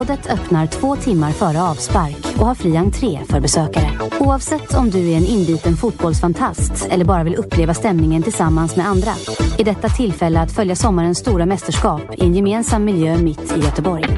Området öppnar 2 timmar före avspark och har fri entré för besökare. Oavsett om du är en inbiten fotbollsfantast eller bara vill uppleva stämningen tillsammans med andra, är detta tillfälle att följa sommarens stora mästerskap i en gemensam miljö mitt i Göteborg.